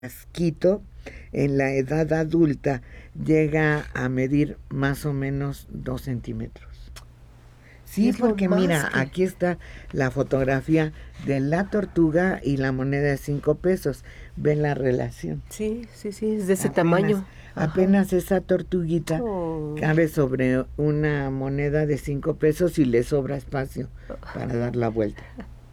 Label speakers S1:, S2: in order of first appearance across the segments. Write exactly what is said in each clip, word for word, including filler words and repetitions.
S1: casquito, en la edad adulta llega a medir más o menos dos centímetros. Sí, porque mira, que... aquí está la fotografía de la tortuga y la moneda de cinco pesos. Ven la relación.
S2: Sí, sí, sí, es de ese
S1: apenas,
S2: tamaño.
S1: Apenas Ajá. Esa tortuguita oh. cabe sobre una moneda de cinco pesos y le sobra espacio para dar la vuelta.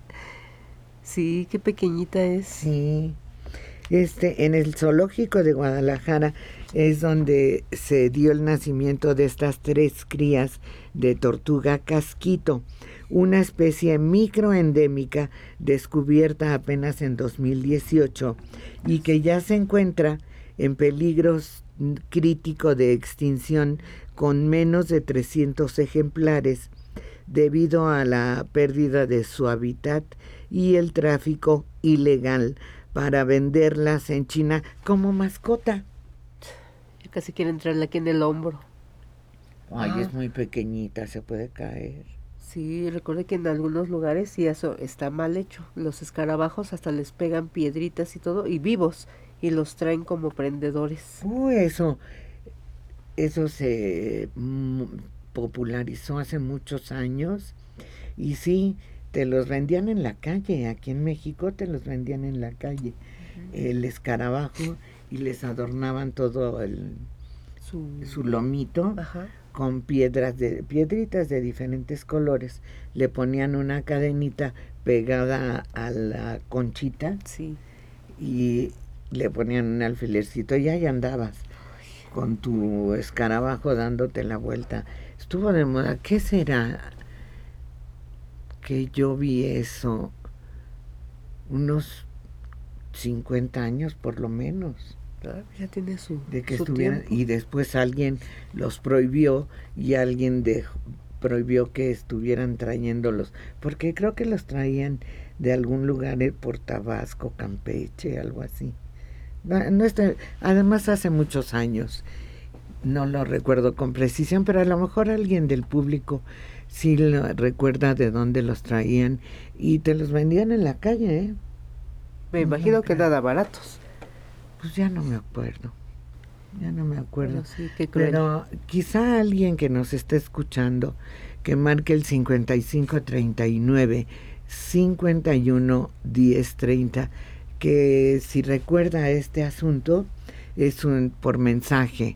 S2: Sí, qué pequeñita es.
S1: Sí. Este, en el zoológico de Guadalajara es donde se dio el nacimiento de estas tres crías de tortuga casquito, una especie microendémica descubierta apenas en dos mil dieciocho y que ya se encuentra en peligro crítico de extinción con menos de trescientos ejemplares debido a la pérdida de su hábitat y el tráfico ilegal para venderlas en China como mascota.
S2: Yo casi quiero entrarle aquí en el hombro.
S1: Ay, ah. es muy pequeñita, se puede caer.
S2: Sí, recuerde que en algunos lugares sí eso está mal hecho. Los escarabajos hasta les pegan piedritas y todo, y vivos, y los traen como prendedores.
S1: Uy, eso, eso se mm, popularizó hace muchos años, y sí, te los vendían en la calle. Aquí en México te los vendían en la calle. Uh-huh. El escarabajo, y les adornaban todo el su, su lomito. Ajá. Con piedras de piedritas de diferentes colores. Le ponían una cadenita pegada a la conchita.
S2: Sí.
S1: Y le ponían un alfilercito y ahí andabas con tu escarabajo dándote la vuelta. Estuvo de moda. ¿Qué será? Que yo vi eso unos cincuenta años por lo menos.
S2: Ah, ya tiene su
S1: de que
S2: su
S1: estuvieran
S2: tiempo.
S1: Y después alguien los prohibió y alguien dejó, prohibió que estuvieran trayéndolos, porque creo que los traían de algún lugar por Tabasco, Campeche, algo así. No, no estoy, además hace muchos años, no lo recuerdo con precisión, pero a lo mejor alguien del público sí lo recuerda de dónde los traían y te los vendían en la calle, ¿eh?
S2: Me imagino no, que nada baratos.
S1: Pues ya no me acuerdo, ya no me acuerdo.
S2: Pero, sí,
S1: pero quizá alguien que nos esté escuchando, que marque el cincuenta y cinco treinta y nueve cincuenta y uno diez treinta, que si recuerda este asunto, es un por mensaje,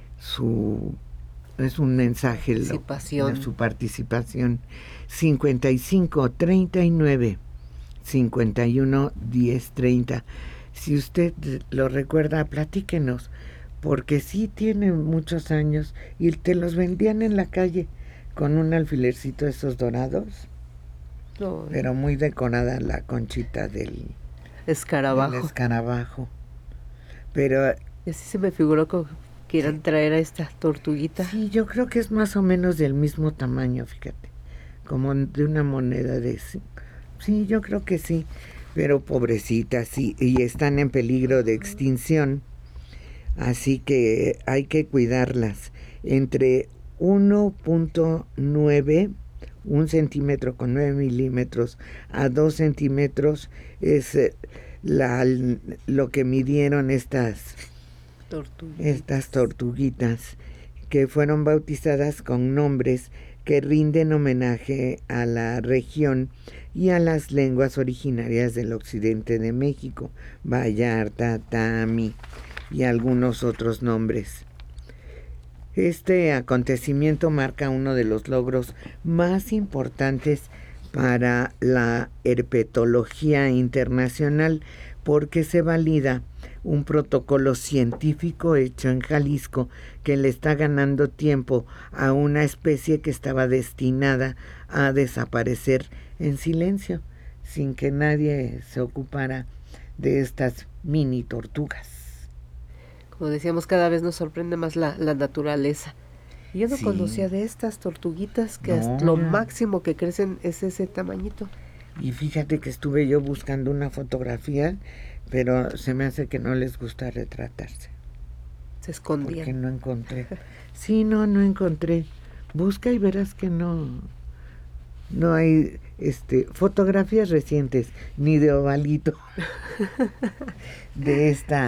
S1: su es un mensaje
S2: participación.
S1: Lo, su participación. cincuenta y cinco treinta y nueve cincuenta y uno diez treinta. Si usted lo recuerda, platíquenos, porque sí tiene muchos años y te los vendían en la calle con un alfilercito de esos dorados, no, pero muy decorada la conchita del
S2: escarabajo.
S1: Del escarabajo. Pero
S2: y así se me figuró que quieran sí, traer a esta tortuguita.
S1: Sí, yo creo que es más o menos del mismo tamaño, fíjate, como de una moneda de... Sí, yo creo que sí. Pero pobrecitas, sí, y están en peligro de extinción, así que hay que cuidarlas. Entre uno punto nueve, un centímetro con nueve milímetros, a dos centímetros es la, lo que midieron estas
S2: tortuguitas.
S1: estas tortuguitas, que fueron bautizadas con nombres que rinden homenaje a la región y a las lenguas originarias del occidente de México, Vallarta, Tami y algunos otros nombres. Este acontecimiento marca uno de los logros más importantes para la herpetología internacional, porque se valida un protocolo científico hecho en Jalisco que le está ganando tiempo a una especie que estaba destinada a desaparecer en silencio, sin que nadie se ocupara de estas mini tortugas.
S2: Como decíamos, cada vez nos sorprende más la, la naturaleza. Yo no
S1: sí.
S2: conocía de estas tortuguitas que
S1: no.
S2: lo máximo que crecen es ese tamañito.
S1: Y fíjate que estuve yo buscando una fotografía, pero se me hace que no les gusta retratarse.
S2: Se escondían.
S1: Porque no encontré. Sí, no, no encontré. Busca y verás que no. no hay este fotografías recientes ni de Ovalito de esta